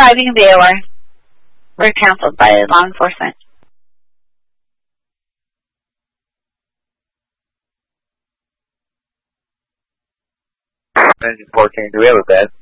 driving the AOR were canceled by law enforcement. Engine 14, do we have a bed?